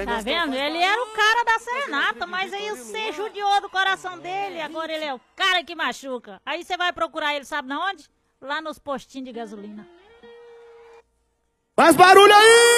Tá vendo? Ele era o cara da serenata, mas aí você judiou do coração dele, agora ele é o cara que machuca. Aí você vai procurar ele, sabe na onde? Lá nos postinhos de gasolina. Faz barulho aí!